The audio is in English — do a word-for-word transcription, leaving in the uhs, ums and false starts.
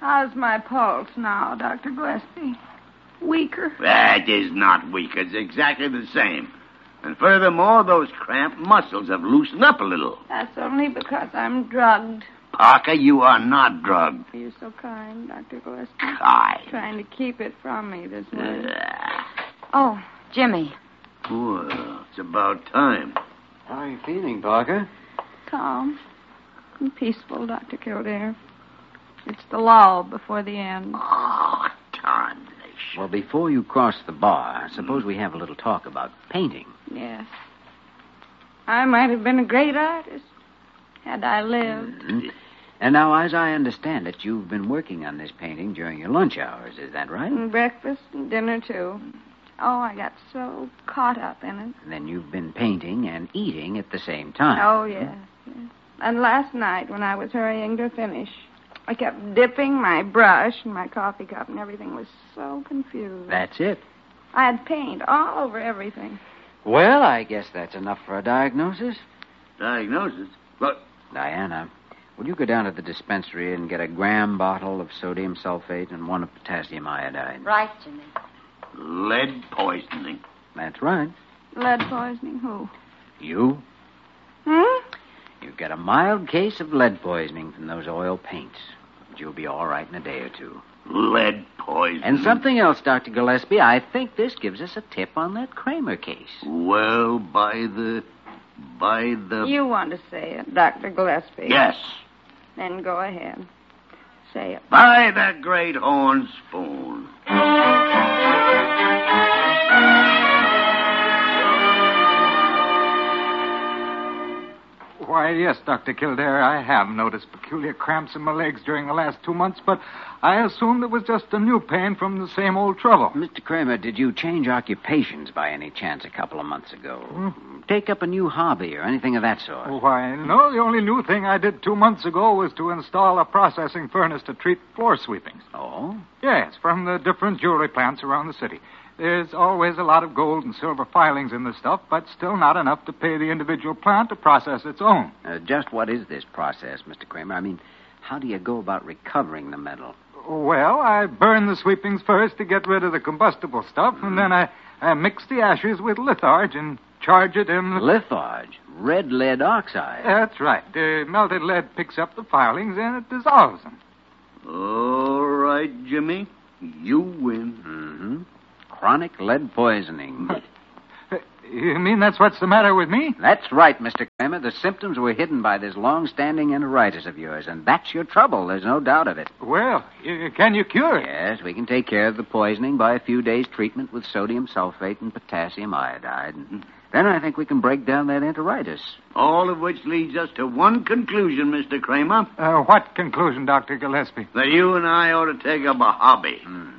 How's my pulse now, Doctor Gillespie? Weaker? That is not weak. It's exactly the same. And furthermore, those cramped muscles have loosened up a little. That's only because I'm drugged. Parker, you are not drugged. You're so kind, Doctor Gillespie. Kind. Trying to keep it from me this way. Uh, Oh, Jimmy. well, it's about time. How are you feeling, Parker? Calm and peaceful, Doctor Kildare. It's the lull before the end. Oh, tarnation. Well, before you cross the bar, suppose we have a little talk about painting. Yes. I might have been a great artist had I lived. Mm-hmm. And now, as I understand it, you've been working on this painting during your lunch hours. Is that right? And breakfast and dinner, too. Oh, I got so caught up in it. And then you've been painting and eating at the same time. Oh, yes, yes. And last night, when I was hurrying to finish, I kept dipping my brush in my coffee cup, and everything was so confused. That's it. I had paint all over everything. Well, I guess that's enough for a diagnosis. Diagnosis? But Diana, will you go down to the dispensary and get a gram bottle of sodium sulfate and one of potassium iodide? Right, Jimmy. lead poisoning. That's right. Lead poisoning who? You? Hmm? You've got a mild case of lead poisoning from those oil paints. But you'll be all right in a day or two. Lead poisoning. And something else, Doctor Gillespie. I think this gives us a tip on that Kramer case. Well, by the... By the... You want to say it, Doctor Gillespie. Yes. Then go ahead. Say it. By the great horn spoon. Why, yes, Doctor Kildare, I have noticed peculiar cramps in my legs during the last two months, but I assumed it was just a new pain from the same old trouble. Mister Kramer, did you change occupations by any chance a couple of months ago? Hmm? Take up a new hobby or anything of that sort? Why, no, the only new thing I did two months ago was to install a processing furnace to treat floor sweepings. Oh? Yes, from the different jewelry plants around the city. There's always a lot of gold and silver filings in the stuff, but still not enough to pay the individual plant to process its own. Uh, just what is this process, Mister Kramer? I mean, how do you go about recovering the metal? Well, I burn the sweepings first to get rid of the combustible stuff, and then I, I mix the ashes with litharge and charge it in... Litharge? Red lead oxide? That's right. The melted lead picks up the filings and it dissolves them. All right, Jimmy. You win. Mm-hmm. Chronic lead poisoning. You mean that's what's the matter with me? That's right, Mister Kramer. The symptoms were hidden by this long-standing enteritis of yours, and that's your trouble. There's no doubt of it. Well, y- can you cure it? Yes, we can take care of the poisoning by a few days' treatment with sodium sulfate and potassium iodide. And then I think we can break down that enteritis. All of which leads us to one conclusion, Mister Kramer. Uh, what conclusion, Doctor Gillespie? That you and I ought to take up a hobby. Hmm.